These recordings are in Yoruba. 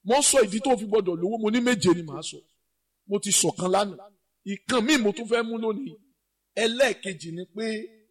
mo sọ ìdí tó fi gbọdọ̀ lówó, mo ní méje ni màá sọ. Mo ti sọ̀kan lánàá. Ìkan míì mo tún fẹ́ mú lónìí. Ẹlẹ́ẹ̀kejì ni pé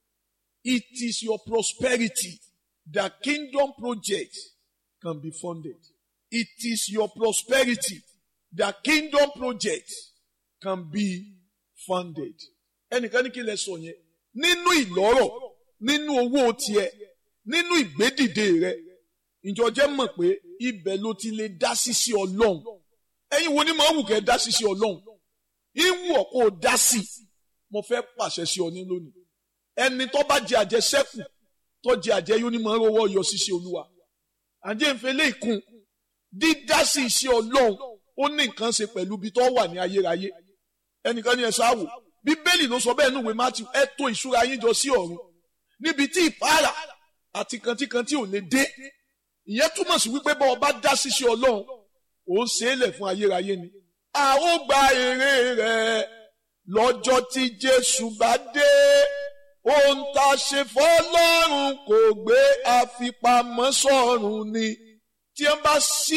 it is your prosperity that kingdom project can be funded. It is your prosperity that kingdom project can be funded. Ẹnìkan ní kí lẹ sọ yẹn. Nínú ìlọ́rọ̀, nínú owó tiẹ̀, nínú ìgbédìde rẹ̀, ìjọ jẹ́ mọ̀ pé ibẹ̀ ló ti lè dá sí sí Ọlọ́run. Ẹ̀yin wo ni màá wù kẹ́ dá sí sí Ọlọ́run? Ìwù ọ̀ kó o dá sí. Mo fẹ́ pàṣẹ sí ọ ní lónìí. Ẹni tó bá jẹ àjẹsẹ́kù, tó jẹ àjẹyó ni màá rówó yọ sí sí Olúwa. Àjẹ́ ìfẹ́lẹ́ ìkun, dídá sí iṣẹ́ Ọlọ́run, ó ní nǹkan ṣe pẹ̀lú ibi tó wà ní ayérayé. Ẹnìkan ní ẹ sáwò. Bíbélì ló sọ bẹ́ẹ̀ nínú ìwé Mátíù, ẹ tò ìṣúra yín jọ sí ọ̀run. Níbi tí ìpara àti kantíkantí ò lè dé. Ìyẹn túmọ̀ sí wípé bá ọba dá síṣẹ́ Ọlọ́run, ó ń ṣe é lẹ̀ fún ayérayé ni. A ó gba èrè rẹ̀ lọ́jọ́ tí Jésù bá dé. Ohun tá a ṣe fọ́lọ́run kò gbé àfipamọ́ sọ́run ni. Tí ẹ bá sí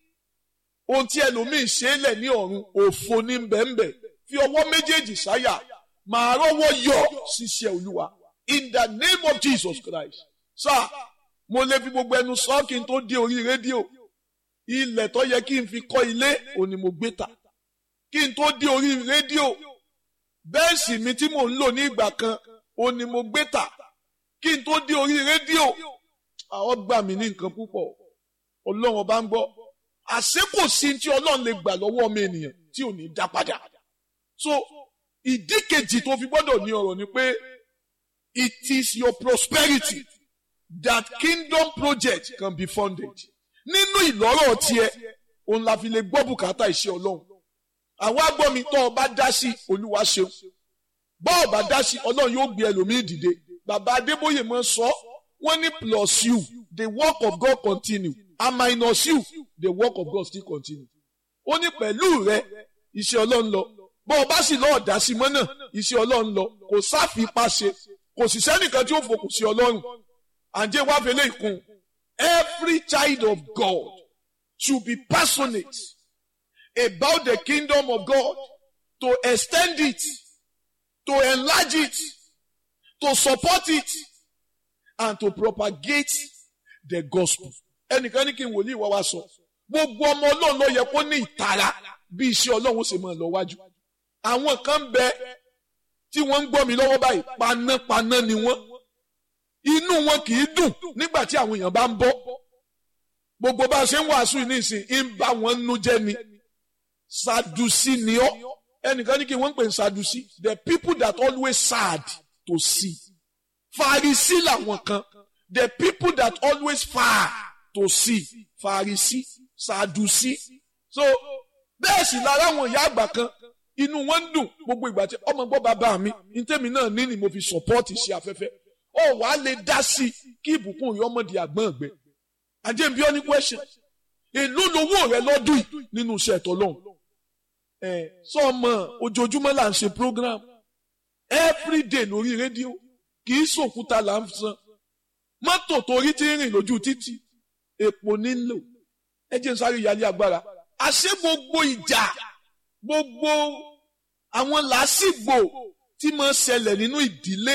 ohun tí ẹlòmíì ṣe é lẹ̀ ní ọ̀run, òfo ní bẹ́ẹ̀nbẹ́. Fi ọwọ́ méjèèjì sáyà, màá rọ́wọ́ yọ ṣiṣẹ́ Olúwa. In the name of Jesus Christ. Sáà, mo lè fi gbogbo ẹnu sọ kí n tó dé orí rédíò. Ilẹ̀ tó yẹ kí n fi kọ́ ilé, òní mo gbé tà. Kí n tó dé orí rédíò, bẹ́ẹ̀sì mi tí mò ń lò ní ìgbà kan, òní mo gbé tà. Kí n tó dé orí rédíò, àwọn gbà mí ní nǹkan púpọ̀. Ọlọ́run ọba ń gbọ́. Àṣé kò sí tí Ọlọ́run lè gbà lọ́wọ́ ọmọ ènìyàn tí ò ní dá padà. So, ìdí kejì tó fi gbọ́dọ̀ ní ọ̀rọ̀ ni pé it is your prosperity that kingdom project can be funded. Nínú ìlọ́rọ̀ tiẹ̀, òun la fi lè gbọ́ bùkátà iṣẹ́ Ọlọ́run. Àwọn agbọ́ mi tó ọba dá sí Olúwa ṣeun. Bọ́ ọba dá sí Ọlọ́run yóò gbé ẹlòmíì dìde. Bàbá Adébóyè máa ń sọ, wọ́n ní plus you, the work of God continue. And minus you, the work of God still continue. Ó ní pẹ̀lú rẹ, iṣẹ́ Ọlọ́run lọ. Bọ́ ọba sì lọ́ọ̀ dá sí mọ́ náà, iṣẹ́ Ọlọ́run lọ. Kò sáfipá ṣe. Kò sì sẹ́nìkan tí ó fòkùn sí Ọlọ́run. Àǹjẹ́ wá fẹ́lẹ́ ìkun. Every child of God should be passionate about the kingdom of God, to extend it, to enlarge it, to support it, and to propagate the gospel. Ẹnìkan ní kí n wòlíì wá wá sọ. Gbogbo ọmọ Ọlọ́run ló yẹ kó ní ìtara bí iṣẹ́ Ọlọ́run ṣe máa lọ wájú. Àwọn kan bẹ tí wọ́n ń gbọ́ mi lọ́wọ́ báyìí, panápaná ni wọ́n. Inú wọn kì í dùn nígbà tí àwọn èèyàn bá ń bọ́. Gbogbo bá a ṣe ń wàásù ní ìsìn, ń bá wọn nú jẹ́ ni. Sadducee ni ọ́. Ẹnìkan ní kí wọ́n ń pè ní Sadducee. The people that always sad to see. Pharisee làwọn kan. The people that always far to see. Pharisee, Sadducee. So, bẹ́ẹ̀ sì lára àwọn ìyá àgbà kan. Inú wọn ń dùn gbogbo ìgbà tí ọmọ gbọ́ bàbá mi. Ntẹ́mi náà ní ni mo fi support iṣẹ́ afẹ́fẹ́. Ó wàá lè dá sí kí ìbùkún rẹ ọmọdé àgbọ̀n ọ̀gbẹ́. Àjẹ́ bí ọ́ ní question. Èló lowó rẹ lọ́dún yìí nínú iṣẹ́ ẹ̀tọ́ lọ́hùn. Sọ́ọ̀mọ̀ ojoojúmọ́ là ń ṣe program. Every day lórí rédíò. Kì í sòkúta là ń san. Mọ́tò torí tí ń rìn lójú títì. Èpò nílò. Ẹ jẹ́ n sáré ìyálé agbára. Àṣé gbogbo ìjà, gbogbo àwọn làásìgbò tí máa ń ṣẹlẹ̀ nínú ìdílé,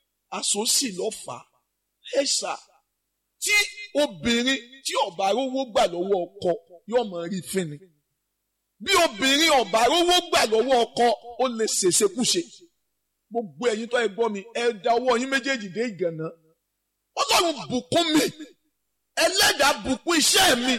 àsòsì ló fà á. Ẹ̀ṣà tí obìnrin tí ó bá rówó gbà lọ́wọ́ ọkọ yóò máa rí fínni. Bí obìnrin ó bá rówó gbà lọ́wọ́ ọkọ, ó lè ṣèṣekúṣe. Gbogbo ẹ̀yin tó ẹ gbọ́ mi, ẹ da ọwọ́ yín méjèèjì dé ìgànná. Ọlọ́run bùkún mi, Ẹlẹ́dàá bùkún iṣẹ́ mi,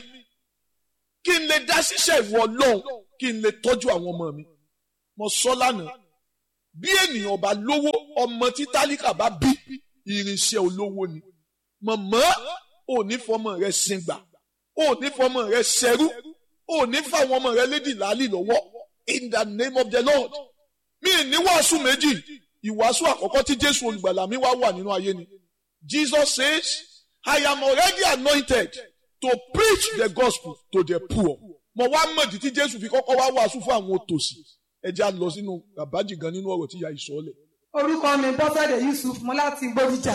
kí n lè dá síṣẹ́ ìwọ Ọlọ́run, kí n lè tọ́jú àwọn ọmọ mi. Mo sọ lánàá, bí ènìyàn bá lówó, ọmọ tí tálíkà bá bí, irinṣẹ́ olówó ni. Màmá, ò ní fọmọ rẹ sìngbà, ò ní fọmọ rẹ ṣẹrú, ò ní fáwọn ọmọ rẹ lédì láàlì lọ́wọ́. In the name of the Lord. Mi ní wàásù méjì, ìwàásù àkọ́kọ́ tí Jésù olùgbàlà mi wà nínú ayé ni. Jesus says, I am already anointed to preach the gospel to the poor. Mo wá mọ̀dí tí Jésù fi kọ́kọ́ wá wàásù fún àwọn òtòṣì. Ẹ jẹ́ á lọ sínú àbájì gan nínú ọ̀rọ̀ tí ìyá ìsọ̀lẹ̀. Orúkọ mi Bọ́sẹ̀dé Yusuf, mo láti Gbódìjà.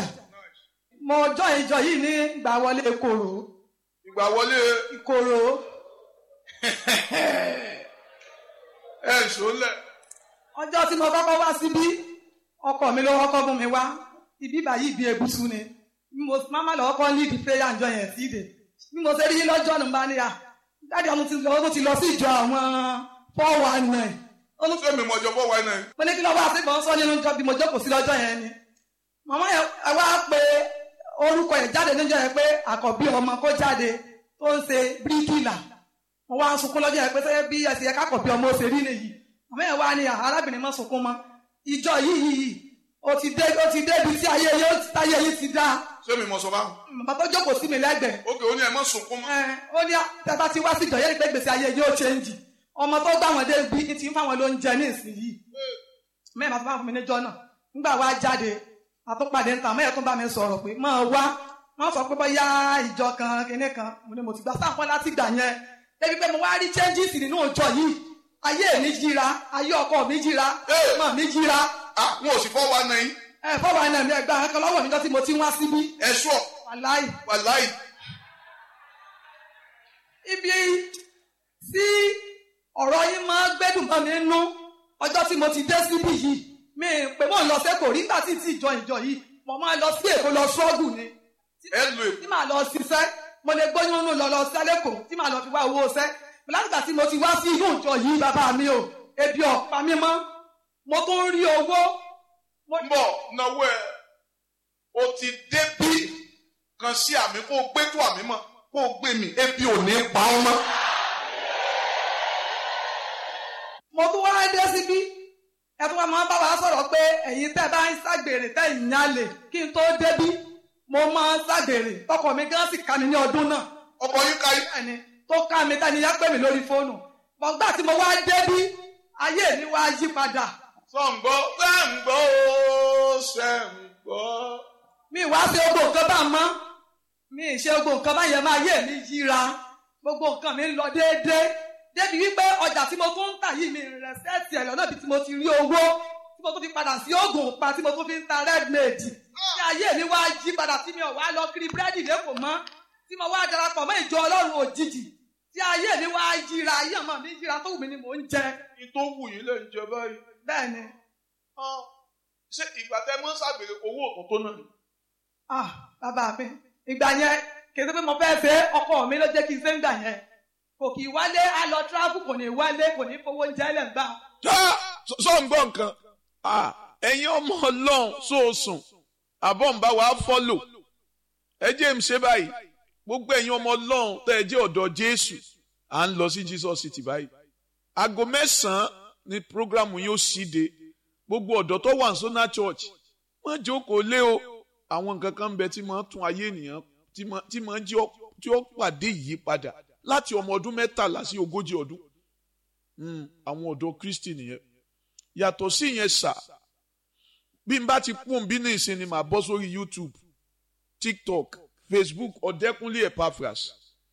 Mo jọ ìjọ yìí ní ìgbà wọlé Ìkòrò. Ìgbà wọlé Ìkòrò. ẹ ṣọlẹ̀. ọjọ́ tí mo kọ́kọ́ wá síbí ọkọ mi ló kọ́kọ́ mú mi wá ibi báyìí ibi ègúsù ni mo máma lọ kọ́ lead prayer àjọ yẹn sí ìdè bí mo ṣe rí lọ́jọ́ nù bá ní à dáàdi ọmọ ti lọ sí ìjọ àwọn 419. olùfẹ́ mi mọ̀jọ 419. mo ní kí lọ́wọ́ àti ìbọn sọ nínú ìjọ bí mo jókòó sí lọ́jọ́ yẹn ni màmá yẹn wá pé orúkọ yẹn jáde níjọ́ yẹn pé àkọ́bí ọmọ kó jáde tó ń ṣe bíríkìlà mo wá ń sunkún lọ́jọ́ yẹn pé sẹ́yẹ́ bí ẹsẹ̀ yẹn kákọ̀bí ọmọ ó ṣe rí nìyí màmá yẹn wá ní arábìnrin má sunkún mọ́ ìjọ yìí ó ti dé ibi tí ayé yìí ti dá. ṣé mi mọ̀ sọ bá. bàbá tó jókòó sí mi lẹ́gbẹ̀ẹ́. ókè ó ní ẹ má sunkún mọ́. ó ní tẹ́tà tí wá sí ìjọ yẹn pé gbèsè ayé yóò change ọmọ tó gbà wọ́n dé bí ti ń fáwọn lóúnjẹ ní ìsinyìí mẹ́rin àti bá fún mi níjọ́ náà nígbà wá jáde àtúpàdé ń ta mẹ́rin tó bá mi sọ̀rọ̀ pé máa wá wọ́n sọ pé bóyá ìjọ kan kinní kan mo ní mo ti gbà sáfọ́ láti gbà yẹn débi pé mo wá rí changes nínú ìjọ yìí ayé mi jíra ayé ọkọ mi jíra mọ̀ mi jíra. wọn ò sì 419. 419 mi ẹgbẹ́ akẹ́kọ̀ọ́ lọ́wọ́ mi lọ tí mo ti wá síbí. ẹ sọ. wàláì. ibi tí ọ̀rọ̀ yín máa gbẹ́dùn mọ́ mi nú ọjọ́ tí mo ti dé síbí yìí mi pé mò ń lọ sẹ́kọ̀ọ́ nígbà tí ìjọ yìí mo máa lọ sí Èkó lọ ṣọ́ọ̀gù ni. tí màá lọ ṣiṣẹ́ mo lè gbóyún nù lọ sẹ́lẹ̀kọ̀ tí màá lọ fi wá owó ṣẹ́ látìgbà tí mo ti wá sí inú ìjọ yìí bàbá mi o ebi ọ̀pá mi mọ́ mo tún rí owó. bọ̀ náwó ẹ̀ o ti débí kan sí àmì kó o gbé tó àmì mọ́ kó o gbé mi ebi ò ní pa ọ́ mọ́. mo tún wá dé síbí ẹ tún wá máa ń bá wa sọ̀rọ̀ pé ẹ̀yin tẹ́ bá ń ṣàgbèrè tẹ́ ìyálè kí n tó débí mo máa ń ṣàgbèrè tọkọ mi gan sì ká mi ní ọdún náà. ọkọ yín ká yín. bẹ́ẹ̀ni tó ká mi tani yá pè mí lórí fóònù gbọ̀ngbà tí mo wá débí ayé mi wá yí padà. sọ̀ǹgbọ́ sẹ́ǹgbọ́. mi wá ṣe gbogbo nǹkan bá mọ́ mi ṣe gbogbo nǹkan bá yẹn máa yé mi yíra gbogbo nǹkan mi ń lọ déédéé débi wípé ọjà tí mo tún ń tà yìí mi rẹ̀ sẹ́ẹ̀tì ẹ̀ lọ́nà bí tí mo ti rí owó tí mo tún fi padà sí oògùn pa tí mo tún fi ń ta red maid tí ayé mi wá yí padà tí mi ò wá lọ kiri búrẹ́dì lẹ́kọ̀ọ́ mọ́ tí mo wá darapọ̀ mọ́ ìjọ Ọlọ́run òjijì tí ayé mi wá yíra ayé ọmọ mi yíra tó wù mí ni mò ń jẹ. ìtò wù yín lè ń jẹ báyìí. bẹ́ẹ̀ni. ṣé ìgbà tẹ́ mọ́ ṣàgbèrè owó òkun tó náà ni. bàbá mi ìgbà yẹn kì í ṣe pé mo fẹ́ ṣe ọkọ mi ló jẹ́ kí n ṣe ń gbà yẹn kò kì í wálé á lọ tíráfù kò ní wálé kò ní fowó oúnjẹ lẹ̀ gbà. sọ ń gbọ́ nǹkan ẹ̀yin ọmọ Ọlọ́run sóòsùn àbọ̀ ń bá wa fọ́lò ẹ jẹ́ ń ṣe báyìí gbogbo ẹ̀yin ọmọ Ọlọ́run tẹ́ ẹ jẹ́ ọ̀dọ̀ Jésù à ń lọ sí Jesus City báyìí aago 9 ni programu yóò ṣíde gbogbo ọ̀dọ́ tó wà ní Sona Church wọ́n jókòó lé o àwọn nǹkan kan ń bẹ tí máa tún ayé ènìyàn tí máa jẹ́ tí ó pàdé ìyípadà láti ọmọ ọdún 13 sí 40 ọdún àwọn ọ̀dọ́ Kristi nìyẹn yàtọ̀ sí ìyẹn sà bí n bá ti kún bí ní ìsinmi màá bọ́ sórí YouTube TikTok Facebook Ọ̀dẹ́kúnlé Epaphras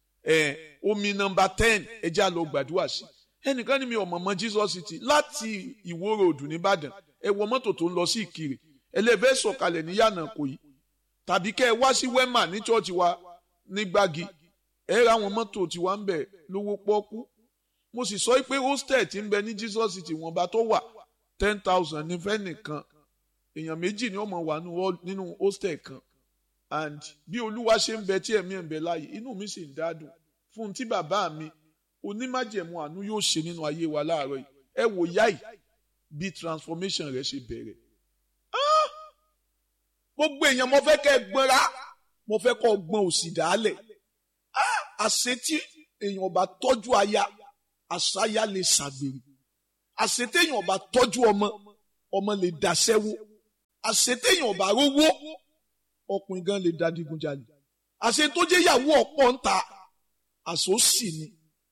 omi nọ́mbà 10 ẹja lọ gbàdúrà sí ẹnìkan ní mi ò mọ̀mọ́ Jesus City láti Ìwó Road nìbàdàn ẹ wọ mọ́tò tó ń lọ sí Ìkirè ẹlẹ́fẹ́ sọ̀kalẹ̀ ní yànnà Ìkòyí tàbí kẹ́ ẹ wá sí Wema ní chọ́ọ̀chì wa ní Gbági ẹ ra àwọn mọ́tò tí wà ń bẹ̀ lówó pọ́kú mo sì sọ pé hostel tí ń bẹ ní Jesus City wọ́n bá tó wà 10,000 ní fẹ́ nìkan èèyàn méjì ni ó máa wà nínú hostel kan and bí Olúwa ṣe ń bẹ tí ẹ̀mí ẹ̀ ń bẹ láàyè inú mi sì ń dádùn fún tí bàbá mi onímájẹ̀mú àánú yóò ṣe nínú ayé wa láàárọ̀ yìí ẹ wò yáì bí transformation rẹ̀ ṣe bẹ̀rẹ̀ gbogbo èèyàn mo fẹ́ kẹ́ ẹ gbọ́nra mo fẹ́ kọ́ gbọ́n òsì dálẹ̀ àṣetí èèyàn bá tọ́jú aya àṣàyà lè ṣàgbèrè àṣetéèyàn bá tọ́jú ọmọ lè dàṣẹ́wó àṣetéèyàn bá rówó ọkùnrin gan lè dadigunjalè àṣetójéyàwó ọ̀pọ̀ ń ta àṣòsì ni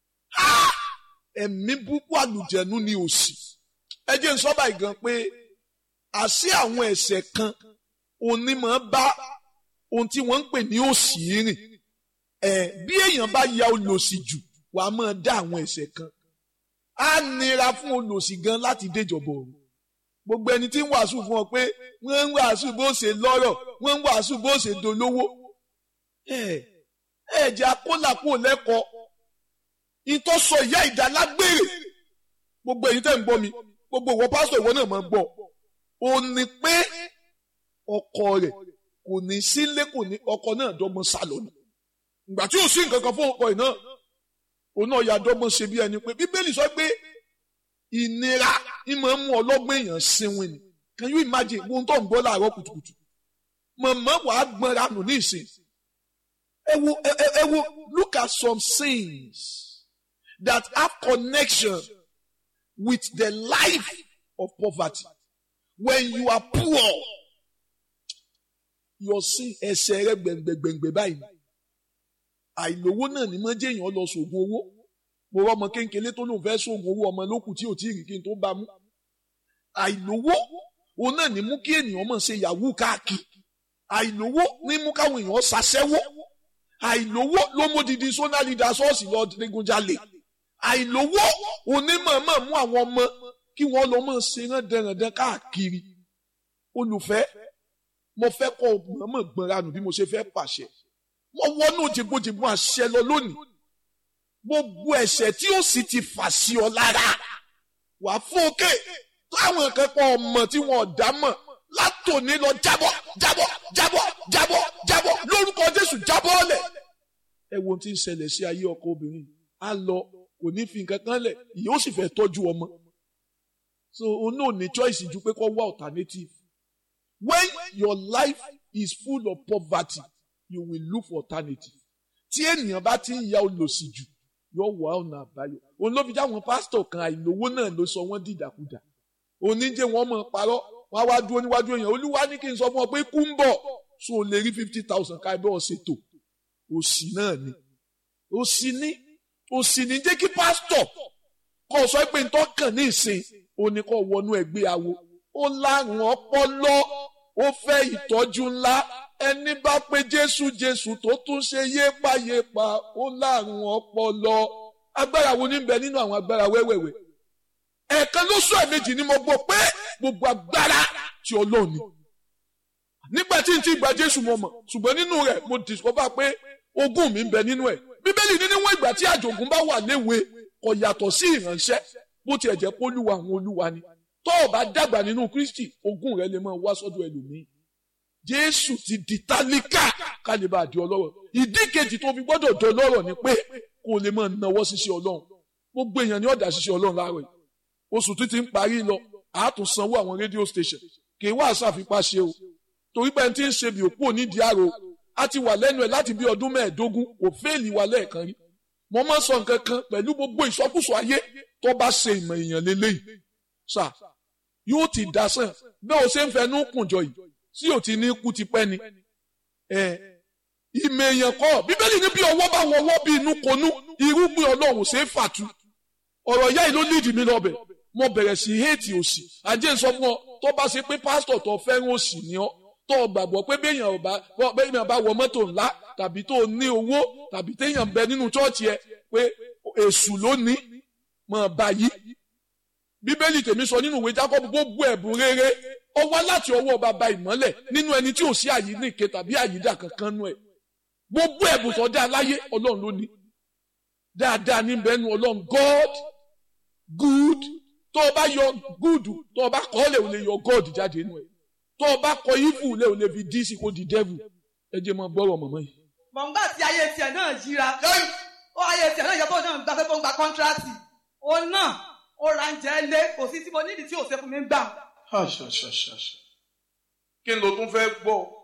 ẹ̀mí búkú àlùjẹ̀nu ni òṣì ẹ jẹ́ n sọ báyìí gan pé àṣé àwọn ẹ̀ṣẹ̀ kan onímọ̀ bá ohun tí wọ́n ń pè ní òṣì rìn bí èèyàn bá ya olòṣì jù wà á máa dá àwọn ẹ̀ṣẹ̀ kan á nira fún olòṣì gan láti déjọba ọ̀run gbogbo ẹni tí ń wàásù fún ọ pé wọ́n ń wàásù bó ṣe lọ́rọ̀ wọ́n ń wàásù bó ṣe dolówó jẹ́ akólàpọ̀ lẹ́kọ̀ọ́ ìtọ́ sọ ìyá ìdálágbére gbogbo èyí tẹ́ ń gbọ́ mi gbogbo ìwọ pásítọ̀ ìwọ náà máa gbọ́ ó ní pé ọkọ rẹ̀ kò ní sílé kò ní ọkọ náà dọ́gbọ́n sálọ ni ìgbà tí ò sí nǹkan kan fún ọkọ yìí náà òun náà ya dọ́gbọ́n ṣe bí ẹni pé bíbélì sọ pé ìnira ìmọ̀ ń mú ọlọ́gbọ́n èèyàn sinwin ni can you imagine ohun tó ń gbọ́ láàárọ̀ kùtùkùtù mọ̀mọ́ wàá gbọ́nra nù ní ìsìn ẹ wo look at some sins that have connection with the life of poverty. When you are poor, your sin ẹsẹ̀ rẹ gbẹ̀ngbẹ̀gbẹ̀ báyìí. Àìlówó náà ni mo jẹ́ èèyàn lọ sògùn owó. Mo rọ ọmọ kéńkélé tó lóun fẹ́ sògùn owó ọmọ lókù tí ò tí ì rí kí n tó bá mú. Àìlówó òun náà ni mú kí ènìyàn mọ̀ ṣe yahoo káàkiri. Àìlówó ní mú káwọn èèyàn ṣaṣẹ́wó. Àìlówó ló mú didi sọ́nà leader ṣọ́ọ̀ṣì lọ digunjalè. Àìlówó onímọ̀ọ́mọ̀ mú àwọn ọmọ kí wọ́n lọ mọ̀ ṣe rán dẹ̀rẹ̀dẹ̀ káàkiri. Olùfẹ́, mo fẹ́ kọ́ mọ̀ọ́mọ̀ gbọ̀nranù bí mo ṣe fẹ́ pàṣẹ. Wọ́n wọnú jìgbòjìgbò àṣẹ lọ lónìí. Gbogbo ẹ̀ṣẹ̀ tí ó sì ti fà sí ọ lára. Wà fún òkè táwọn akẹ́kọ̀ọ́ ọmọ tí wọ́n dá mọ̀ látòní lọ jábọ́ jábọ́ jábọ́ jábọ́ jábọ́ lórúkọ Jésù jábọ́ ọ̀lẹ̀. Ẹ wo ohun tí ń ṣẹlẹ̀ sí ayé ọkọ obìnrin. A lọ kò ní fi nǹkan kan lẹ̀ ìyẹn ó sì fẹ́ tọ́jú ọmọ. So òun náà ní choice ju pé kó wá alternative. When your life is full of poverty, you will look for alternative. Tí ènìyàn bá ti ń ya olòṣì jù, yóò wá ọ̀nà àbáyọ. Òun ló fi jáwọn pásítọ̀ kan àìlówó náà ló sọ wọ́n dìdàkudà. Oníjẹ́ wọn mọ̀ parọ́, wọ́n á wá dúró níwájú èèyàn. Olúwa ní kí n sọ fún ọ pé kú ń bọ̀. So o lè rí 50,000 ká ẹbẹ́ ọ̀ṣètò. Òṣì náà ni. Òṣì ní jẹ́ kí pásítọ̀ kọ́ sọ pé n tó kàn ní ìsìn òní kọ́ wọnú ẹgbẹ́ awo. Ó lárùn ọpọlọ, ó fẹ́ ìtọ́jú ńlá. Ẹni bá pé Jésù tó tún ṣe yépayépa, ó lárùn ọpọlọ. Agbára wo ní ń bẹ nínú àwọn agbára wẹ́wẹ̀wẹ̀? Ẹ̀ẹ̀kan lóṣù ẹ̀mejì ni mo gbọ́ pé gbogbo agbára tí Ọlọ́run ni. Nígbà tí n ti gba Jésù mo mọ̀, ṣùgbọ́n nínú rẹ̀ mo discover pé ogún mi ń bẹ nínú ẹ̀. Bíbélì ní níwọ̀n ìgbà tí àjògùn bá wà léwe kò yàtọ̀ sí ìránṣẹ́ bó tiẹ̀ jẹ́ pé olúwa àwọn olúwa ni. Tó o bá dàgbà nínú Kristi, ogún rẹ lè máa wá sọ́dọ̀ ẹlòmíì. Jésù ti di tálíkà ká lè bá di ọlọ́rọ̀. Ìdí kejì tó fi gbọ́dọ̀ di ọlọ́rọ̀ ni pé kó lè máa nawọ́ ṣiṣẹ́ Ọlọ́run. Gbogbo èèyàn ni ọ̀dà ṣiṣẹ́ Ọlọ́run láàárọ̀ yìí. Oṣù tó ti ń parí lọ, a tún sanwó àwọn rédíò station. Kì í wá àṣàfipá ṣe o. Torí pé ẹni tí ń ṣe bí òpó nídìí àrò, a ti wà lẹ́nu ẹ̀ láti bí ọdún 15 kò fẹ́ẹ̀lì wa lẹ́ẹ̀kan rí. Mo máa ń sọ nǹkan kan pẹ̀lú gbogbo ìsọkúsọ ayé tó bá ṣe ìmọ̀ èèyàn lélẹ́yìí. Sà, yóò ti dasán bẹ́ẹ̀ o ṣe ń fẹnu kùnjọ yìí tí ò ti ní kú ti pẹ́ ni. Ìmọ̀ èèyàn kọ́ Bíbélì ní bí ọwọ́ bá wọwọ́ bí inú konú irúgbìn Ọlọ́run ṣe é fàtú. Ọ̀rọ̀ ìyá yìí ló lídìí mi lọ́bẹ̀. Mo bẹ̀rẹ̀ sí héètì òṣì. Àjẹ́ sọ fún ọ tó bá ṣe pé pásítọ̀ tó fẹ́ràn òṣì ni ọ́ tó gbàgbọ́ pé béèyàn bá wọ mọ́tò ńlá tàbí tó ní owó tàbí téèyàn ń bẹ nínú chọ́ọ̀chì ẹ pé èṣù ló ní mọ̀ báyìí. Bíbélì tèmi sọ nínú ìwé Jákọ́bù gbogbo ẹ̀bùn rere ó wá láti ọwọ́ bàbá ìmọ́lẹ̀ nínú ẹni tí ò sí àyíníke tàbí àyídà kankan nú ẹ̀. Gbogbo ẹ̀bùn tó dá láyé Ọlọ́run ló ní. Dáadáa ní bẹ́ẹ̀ nu Ọlọ́run God good tó o bá yọ good tó o bá kọ́ lè o lè yọ God jáde nú ẹ̀. Tó o bá kọ evil lè o lè fi dí sí kó di devil. Ẹ jẹ́ máa gbọ́rọ̀ mọ̀mọ́ yìí. Mọ̀ngbà tí ayé tiẹ̀ náà yíra. Ó ayé tiẹ̀ náà yẹ kó náà gbafẹ́ fún gba kọ́ńtíráàtì. Ó náà ó ra ń jẹ́ lé kò sí tí mo nídìí tí ò ṣe fún mi gbà. Kí n lo tún fẹ́ gbọ́?